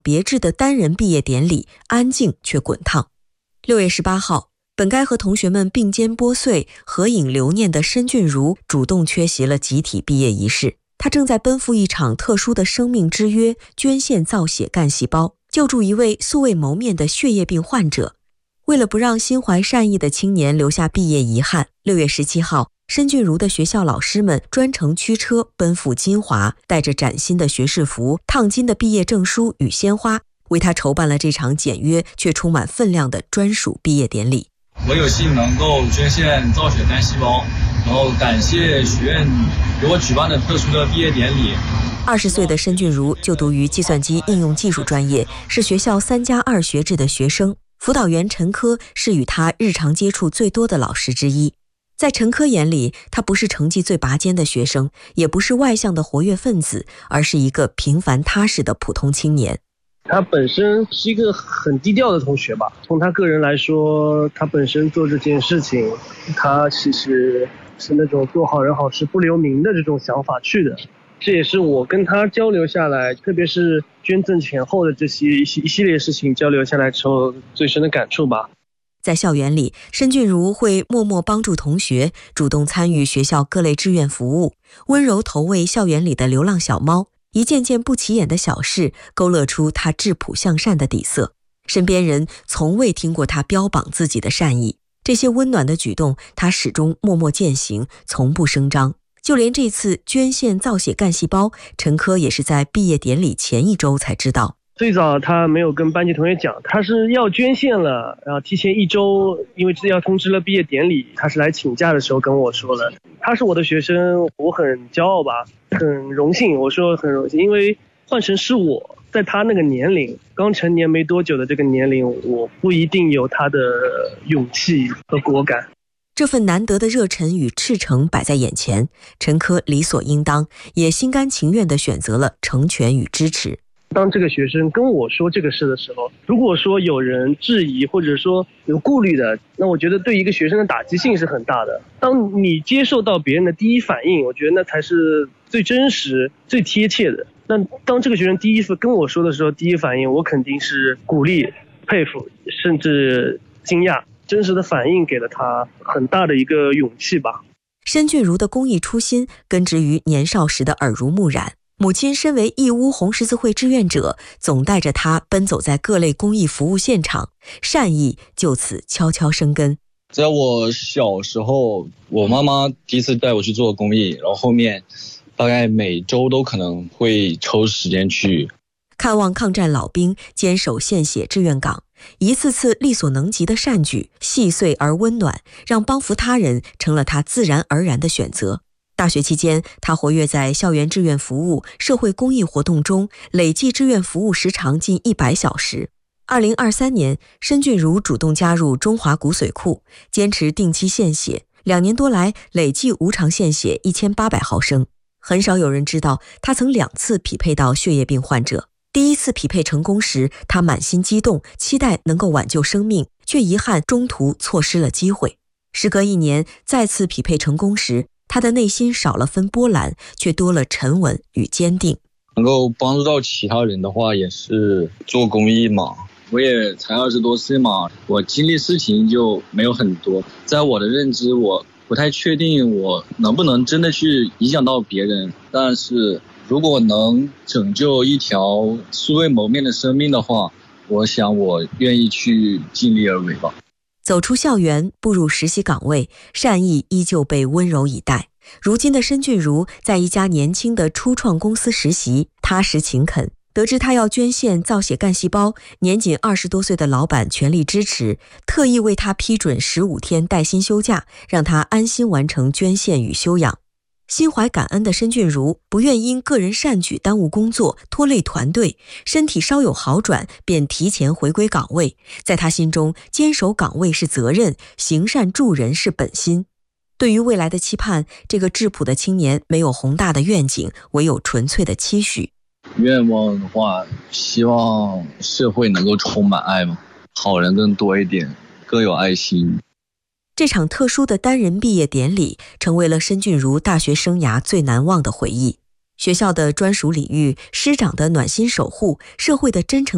别致的单人毕业典礼安静却滚烫。6月18号，本该和同学们并肩拨穗、合影留念的申俊如主动缺席了集体毕业仪式。他正在奔赴一场特殊的生命之约，捐献造血干细胞，救助一位素未谋面的血液病患者。为了不让心怀善意的青年留下毕业遗憾，6月17号，申俊如的学校老师们专程驱车奔赴金华，带着崭新的学士服、烫金的毕业证书与鲜花，为他筹办了这场简约却充满分量的专属毕业典礼。 我有幸能够捐献造血干细胞，然后感谢学院给我举办的特殊的毕业典礼。 20岁的申俊如就读于计算机应用技术专业，是学校3+2学制的学生。辅导员陈科是与他日常接触最多的老师之一。在陈科眼里，他不是成绩最拔尖的学生，也不是外向的活跃分子，而是一个平凡踏实的普通青年。 他本身是一个很低调的同学吧，从他个人来说，他本身做这件事情，他其实是那种做好人好事不留名的这种想法去的。这也是我跟他交流下来，特别是捐赠前后的这些一系列事情交流下来之后最深的感触吧。 在校园里，申俊如会默默帮助同学，主动参与学校各类志愿服务，温柔投喂校园里的流浪小猫，一件件不起眼的小事勾勒出他质朴向善的底色。身边人从未听过他标榜自己的善意，这些温暖的举动他始终默默践行，从不声张。就连这次捐献造血干细胞，陈科也是在毕业典礼前1周才知道。 最早他没有跟班级同学讲，他是要捐献了，然后提前1周，因为要通知了毕业典礼，他是来请假的时候跟我说了。他是我的学生，我很骄傲吧，很荣幸。我说很荣幸，因为换成是我，在他那个年龄，刚成年没多久的这个年龄，我不一定有他的勇气和果敢。 这份难得的热忱与赤诚摆在眼前，陈科理所应当，也心甘情愿地选择了成全与支持。 当这个学生跟我说这个事的时候，如果说有人质疑或者说有顾虑的，那我觉得对一个学生的打击性是很大的。当你接受到别人的第一反应，我觉得那才是最真实最贴切的。那当这个学生第一次跟我说的时候，第一反应我肯定是鼓励、佩服，甚至惊讶。真实的反应给了他很大的一个勇气吧。 申俊如的公益初心根植于年少时的耳濡目染，母亲身为义乌红十字会志愿者，总带着他奔走在各类公益服务现场，善意就此悄悄生根。 在我小时候，我妈妈第一次带我去做公益，然后后面大概每周都可能会抽时间去看望抗战老兵，坚守献血志愿岗，一次次力所能及的善举，细碎而温暖，让帮扶他人成了他自然而然的选择。大学期间，他活跃在校园志愿服务、社会公益活动中，累计志愿服务时长近100小时。2023年，申俊如主动加入中华骨髓库，坚持定期献血，2年多来累计无偿献血1800毫升。很少有人知道，他曾2次匹配到血液病患者。第一次匹配成功时，他满心激动，期待能够挽救生命，却遗憾中途错失了机会。时隔1年，再次匹配成功时，他的内心少了分波澜，却多了沉稳与坚定。 能够帮助到其他人的话，也是做公益嘛。我也才20多岁嘛，我经历事情就没有很多。在我的认知，我不太确定我能不能真的去影响到别人，但是如果能拯救一条素未谋面的生命的话，我想我愿意去尽力而为吧。 走出校园，步入实习岗位，善意依旧被温柔以待。如今的申俊如在一家年轻的初创公司实习，踏实勤恳。得知他要捐献造血干细胞，年仅20多岁的老板全力支持，特意为他批准15天带薪休假，让他安心完成捐献与休养。心怀感恩的申俊如不愿因个人善举耽误工作，拖累团队，身体稍有好转便提前回归岗位。在他心中，坚守岗位是责任，行善助人是本心。对于未来的期盼，这个质朴的青年没有宏大的愿景，唯有纯粹的期许。 愿望的话，希望社会能够充满爱嘛，好人更多一点，更有爱心。 这场特殊的单人毕业典礼成为了申俊如大学生涯最难忘的回忆。学校的专属礼遇，师长的暖心守护，社会的真诚